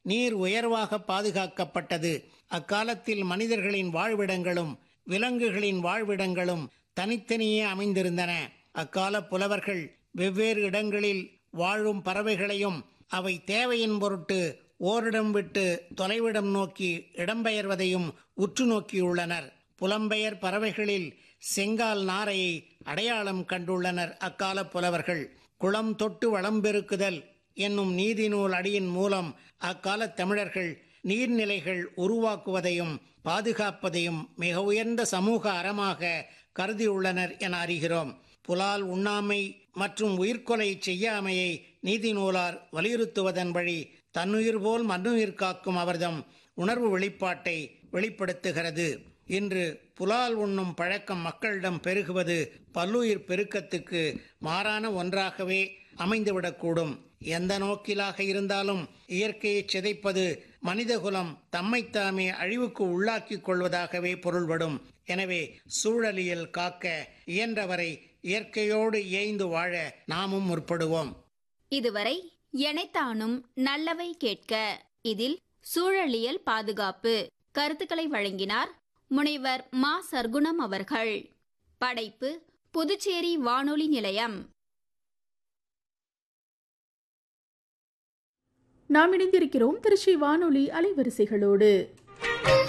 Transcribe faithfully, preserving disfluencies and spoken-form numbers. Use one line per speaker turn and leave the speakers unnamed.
நீர் உயர்வாக பாதுகாக்கப்பட்டது. அக்காலத்தில் மனிதர்களின் வாழ்விடங்களும் விலங்குகளின் வாழ்விடங்களும் தனித்தனியே அமைந்திருந்தன. அக்கால புலவர்கள் வெவ்வேறு இடங்களில் வாழும் பறவைகளையும் அவை தேவையின் பொருட்டு ஓரிடம் விட்டு தொலைவிடம் நோக்கி இடம்பெயர்வதையும் உற்று நோக்கியுள்ளனர். புலம்பெயர் பறவைகளில் செங்கால் நாரையை அடையாளம் கண்டுள்ளனர் அக்கால புலவர்கள். குளம் தொட்டு வளம் பெருக்குதல் என்னும் நீதி நூல் அடியின் மூலம் அக்கால தமிழர்கள் நீர்நிலைகள் உருவாக்குவதையும் பாதுகாப்பதையும் மிக உயர்ந்த சமூக அறமாக கருதியுள்ளனர் என அறிகிறோம். புலால் உண்ணாமை மற்றும் உயிர்கொலை செய்யாமையை நீதி நூலார் வலியுறுத்துவதன் வழி தன்னுயிர் போல் மண்ணுயிர் காக்கும் அவர்தம் உணர்வு வெளிப்பாட்டை வெளிப்படுத்துகிறது. இன்று புலால் உண்ணும் பழக்கம் மக்களிடம் பெருகுவது பல்லுயிர் பெருக்கத்துக்கு மாறான ஒன்றாகவே அமைந்துவிடக்கூடும். எந்த நோக்கிலாக இருந்தாலும் இயற்கையை சிதைப்பது மனிதகுலம் தம்மைத்தாமே அழிவுக்கு உள்ளாக்கிக் கொள்வதாகவே பொருள்படும். எனவே சூழலியல் காக்க இயன்றவரை இயற்கையோடு இயைந்து வாழ நாமும் முற்படுவோம்.
இதுவரை எனைத்தானும் நல்லவை கேட்க இதில் சூழலியல் பாதுகாப்பு கருத்துக்களை வழங்கினார் முனைவர் மா சர்க்குணம் அவர்கள். படைப்பு புதுச்சேரி வானொலி நிலையம்.
நாம் இணைந்திருக்கிறோம் திருச்சி வானொலி அலைவரிசைகளோடு.